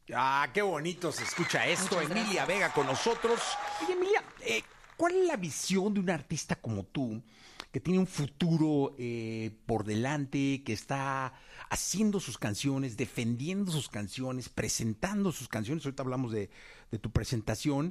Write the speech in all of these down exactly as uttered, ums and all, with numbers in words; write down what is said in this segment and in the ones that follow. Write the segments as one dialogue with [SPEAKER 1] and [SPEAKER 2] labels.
[SPEAKER 1] Ah, qué bonito se escucha esto.
[SPEAKER 2] Muchas
[SPEAKER 1] Emilia
[SPEAKER 2] gracias.
[SPEAKER 1] Vega con nosotros. Oye, Emilia, eh, ¿cuál es la visión de un artista como tú, que tiene un futuro eh, por delante, que está haciendo sus canciones, defendiendo sus canciones, presentando sus canciones? Ahorita hablamos de, de tu presentación.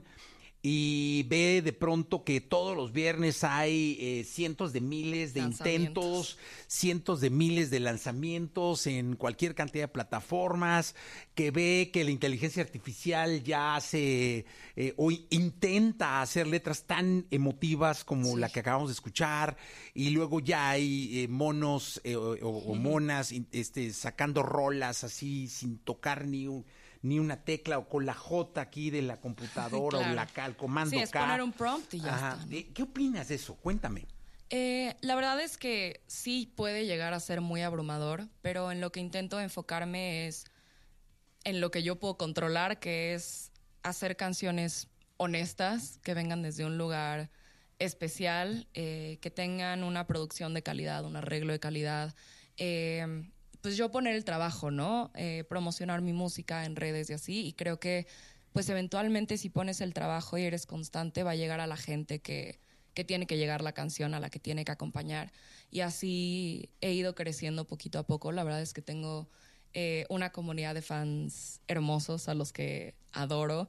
[SPEAKER 1] Y ve de pronto que todos los viernes hay eh, cientos de miles de
[SPEAKER 2] Lanzamientos.
[SPEAKER 1] intentos, cientos de miles de lanzamientos en cualquier cantidad de plataformas, que ve que la inteligencia artificial ya hace eh, o intenta hacer letras tan emotivas como
[SPEAKER 2] Sí.
[SPEAKER 1] la que acabamos de escuchar, y luego ya hay eh, monos eh, o, o monas in- este, sacando rolas así sin tocar ni un ni una tecla, o con la J aquí de la computadora,
[SPEAKER 2] Claro.
[SPEAKER 1] o la K, el comando
[SPEAKER 2] Sí, es
[SPEAKER 1] K.
[SPEAKER 2] poner un prompt y ya
[SPEAKER 1] Ajá.
[SPEAKER 2] está, ¿no?
[SPEAKER 1] Eh, ¿Qué opinas de eso? Cuéntame.
[SPEAKER 2] Eh, la verdad es que sí puede llegar a ser muy abrumador, pero en lo que intento enfocarme es en lo que yo puedo controlar, que es hacer canciones honestas, que vengan desde un lugar especial, eh, que tengan una producción de calidad, un arreglo de calidad. Eh, pues yo poner el trabajo, ¿no? Eh, promocionar mi música en redes y así, y creo que pues eventualmente si pones el trabajo y eres constante, va a llegar a la gente que, que tiene que llegar la canción, a la que tiene que acompañar. Y así he ido creciendo poquito a poco. La verdad es que tengo eh, una comunidad de fans hermosos a los que adoro,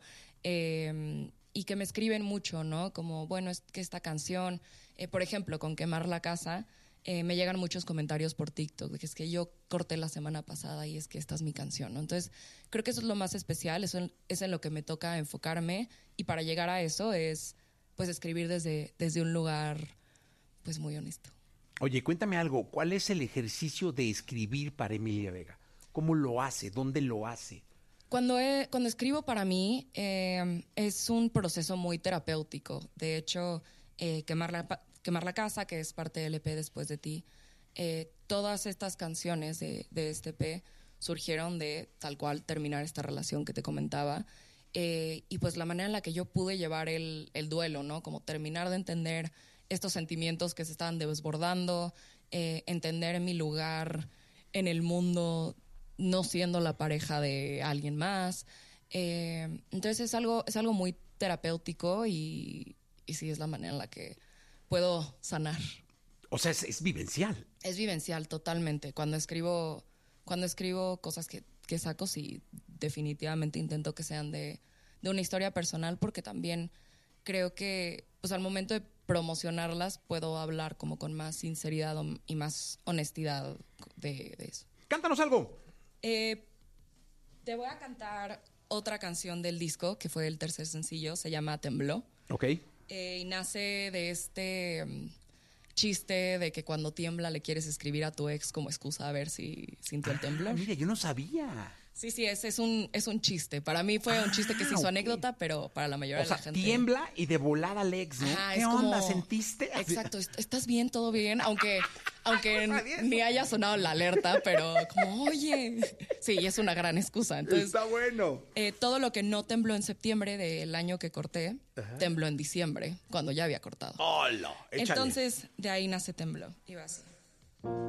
[SPEAKER 2] eh, y que me escriben mucho, ¿no? Como, bueno, es que esta canción, eh, por ejemplo, con Quemar la Casa, eh, me llegan muchos comentarios por TikTok de que es que yo corté la semana pasada y es que esta es mi canción, ¿no? Entonces, creo que eso es lo más especial, eso es en lo que me toca enfocarme, y para llegar a eso es, pues, escribir desde, desde un lugar, pues, muy honesto.
[SPEAKER 1] Oye, cuéntame algo. ¿Cuál es el ejercicio de escribir para Emilia Vega? ¿Cómo lo hace? ¿Dónde lo hace?
[SPEAKER 2] Cuando, he- cuando escribo para mí, eh, es un proceso muy terapéutico. De hecho, eh, quemar, la, pa- quemar la Casa, que es parte del E P Después de Ti, eh, todas estas canciones de, de este E P surgieron de tal cual terminar esta relación que te comentaba. Eh, y pues la manera en la que yo pude llevar el, el duelo, ¿no? Como terminar de entender estos sentimientos que se estaban desbordando, eh, entender mi lugar en el mundo no siendo la pareja de alguien más. Eh, entonces es algo, es algo muy terapéutico, y, y sí es la manera en la que puedo sanar.
[SPEAKER 1] O sea, es, es vivencial.
[SPEAKER 2] Es vivencial totalmente. Cuando escribo, cuando escribo cosas que, que saco, sí, definitivamente intento que sean de, de una historia personal, porque también creo que pues al momento de promocionarlas puedo hablar como con más sinceridad o- y más honestidad de, de eso.
[SPEAKER 1] Cántanos algo.
[SPEAKER 2] Eh, te voy a cantar otra canción del disco, que fue el tercer sencillo, se llama Tembló.
[SPEAKER 1] Ok.
[SPEAKER 2] Eh, y nace de este mm, chiste de que cuando tiembla le quieres escribir a tu ex como excusa a ver si sintió el
[SPEAKER 1] Ah,
[SPEAKER 2] temblor.
[SPEAKER 1] mira, yo no sabía.
[SPEAKER 2] Sí, sí, ese es un, es un chiste. Para mí fue un chiste que se
[SPEAKER 1] Ah,
[SPEAKER 2] hizo
[SPEAKER 1] ok.
[SPEAKER 2] anécdota, pero para la mayoría
[SPEAKER 1] O sea,
[SPEAKER 2] de la gente...
[SPEAKER 1] tiembla y de volada Alex, ¿no?
[SPEAKER 2] Ajá,
[SPEAKER 1] ¿Qué
[SPEAKER 2] es
[SPEAKER 1] onda?
[SPEAKER 2] como-
[SPEAKER 1] ¿Sentiste?
[SPEAKER 2] Exacto, ¿est- ¿estás bien? ¿Todo bien? Aunque, aunque
[SPEAKER 1] No sabía eso.
[SPEAKER 2] ni haya sonado la alerta, pero como, oye... Sí, es una gran excusa. Entonces,
[SPEAKER 1] Está bueno.
[SPEAKER 2] eh, todo lo que no tembló en septiembre del año que corté, tembló en diciembre, cuando ya había cortado.
[SPEAKER 1] Hola. Échale.
[SPEAKER 2] Entonces, de ahí nace Tembló. Iba así.